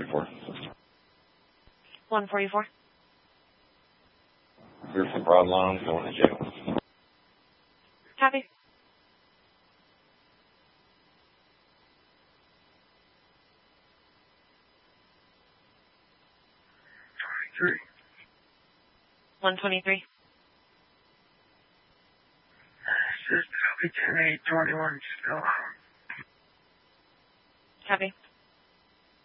144. 144. Here for broad loans going to jail. Copy. Three. 123. Says that'll be 10-8-21 still. Copy.